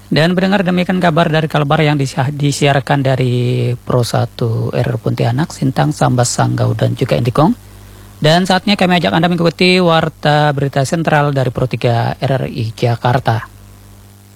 Dan pendengar, demikian kabar dari Kalbar yang disiarkan dari Pro 1 RR Pontianak, Sintang, Sambas, Sanggau, dan juga Indikong. Dan saatnya kami ajak Anda mengikuti Warta Berita Sentral dari Pro 3 RRI Jakarta.